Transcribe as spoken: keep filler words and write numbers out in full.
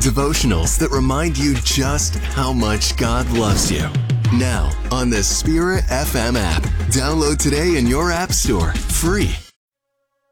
devotionals that remind you just how much God loves you. Now, on the Spirit F M app. Download today in your app store, free.